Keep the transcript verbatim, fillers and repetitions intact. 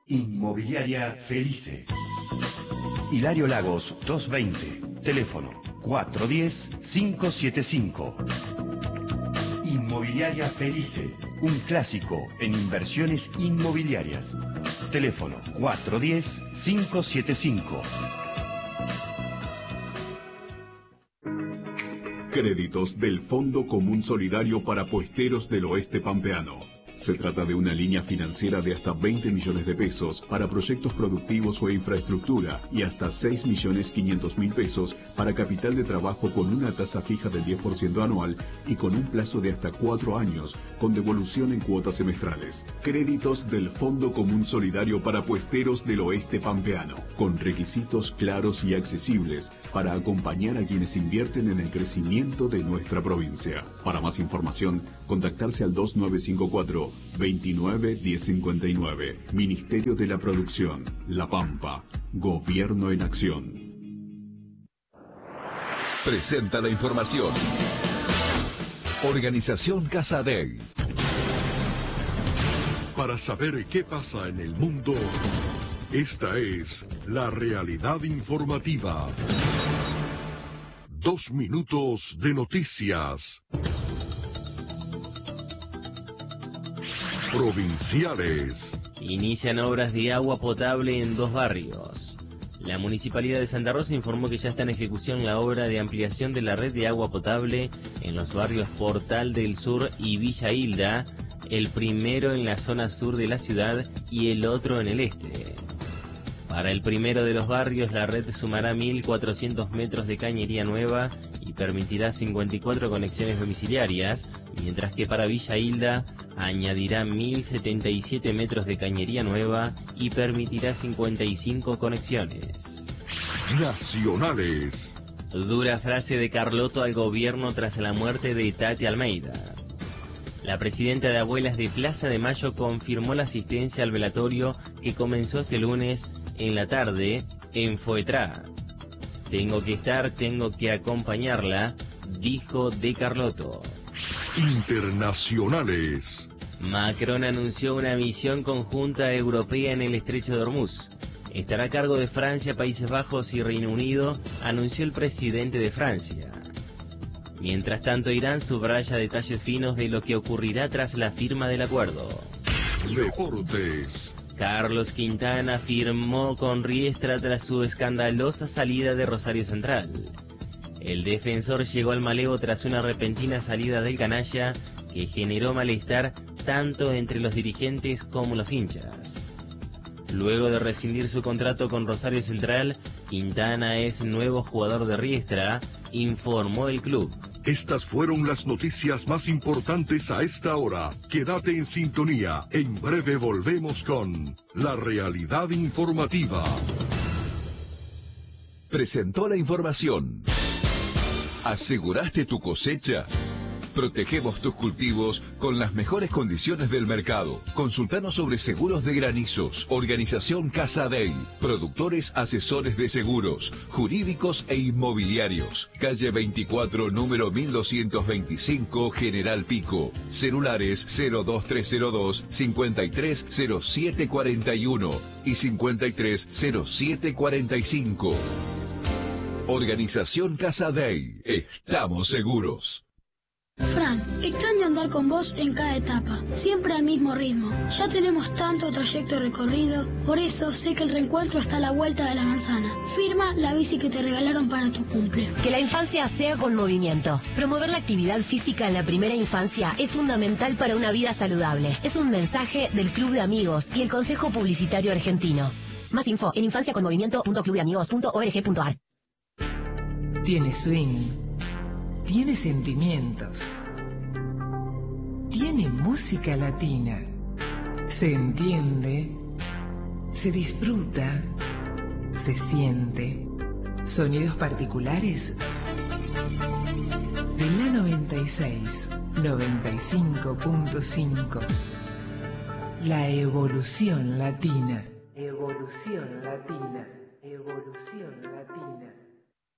Inmobiliaria Felice. Hilario Lagos doscientos veinte. Teléfono cuatro uno cero, cinco siete cinco. Inmobiliaria Felice. Un clásico en inversiones inmobiliarias. Teléfono cuatro uno cero, cinco siete cinco. Créditos del Fondo Común Solidario para Puesteros del Oeste Pampeano. Se trata de una línea financiera de hasta veinte millones de pesos para proyectos productivos o infraestructura y hasta seis millones quinientos mil pesos para capital de trabajo con una tasa fija del diez por ciento anual y con un plazo de hasta cuatro años con devolución en cuotas semestrales. Créditos del Fondo Común Solidario para Puesteros del Oeste Pampeano, con requisitos claros y accesibles para acompañar a quienes invierten en el crecimiento de nuestra provincia. Para más información, contactarse al dos nueve cinco cuatro, veintinueve diez cincuenta y nueve. Ministerio de la Producción, La Pampa. Gobierno en acción. Presenta la información. Organización Casa Dei. Para saber qué pasa en el mundo, esta es la realidad informativa. Dos minutos de noticias. Provinciales. Inician obras de agua potable en dos barrios. La Municipalidad de Santa Rosa informó que ya está en ejecución la obra de ampliación de la red de agua potable en los barrios Portal del Sur y Villa Hilda, el primero en la zona sur de la ciudad y el otro en el este. Para el primero de los barrios, la red sumará mil cuatrocientos metros de cañería nueva y permitirá cincuenta y cuatro conexiones domiciliarias, mientras que para Villa Hilda añadirá mil setenta y siete metros de cañería nueva y permitirá cincuenta y cinco conexiones. Nacionales. Dura frase de Carlotto al gobierno tras la muerte de Tati Almeida. La presidenta de Abuelas de Plaza de Mayo confirmó la asistencia al velatorio que comenzó este lunes en la tarde en Foetrá. Tengo que estar, tengo que acompañarla, dijo de Carlotto. Internacionales. Macron anunció una misión conjunta europea en el estrecho de Hormuz. Estará a cargo de Francia, Países Bajos y Reino Unido, anunció el presidente de Francia. Mientras tanto, Irán subraya detalles finos de lo que ocurrirá tras la firma del acuerdo. Deportes. Carlos Quintana firmó con Riestra tras su escandalosa salida de Rosario Central. El defensor llegó al malevo tras una repentina salida del canalla que generó malestar tanto entre los dirigentes como los hinchas. Luego de rescindir su contrato con Rosario Central, Quintana es nuevo jugador de Riestra, informó el club. Estas fueron las noticias más importantes a esta hora. Quédate en sintonía. En breve volvemos con la realidad informativa. Presentó la información. ¿Aseguraste tu cosecha? Protegemos tus cultivos con las mejores condiciones del mercado. Consultanos sobre seguros de granizos. Organización Casa Dei. Productores asesores de seguros, jurídicos e inmobiliarios. Calle veinticuatro, número mil doscientos veinticinco, General Pico. Celulares cero dos tres cero dos, cincuenta y tres cero siete cuarenta y uno y cincuenta y tres cero siete cuarenta y cinco. Organización Casa Dei. Estamos seguros. Fran, extraño andar con vos en cada etapa, siempre al mismo ritmo. Ya tenemos tanto trayecto recorrido, por eso sé que el reencuentro está a la vuelta de la manzana. Firma la bici que te regalaron para tu cumple. Que la infancia sea con movimiento. Promover la actividad física en la primera infancia es fundamental para una vida saludable. Es un mensaje del Club de Amigos y el Consejo Publicitario Argentino. Más info en infancia con movimiento punto club de amigos punto org punto ar. Tiene swing. Tiene sentimientos. Tiene música latina. Se entiende. Se disfruta. Se siente. Sonidos particulares. De la noventa y seis, noventa y cinco punto cinco. La evolución latina. Evolución latina. Evolución latina.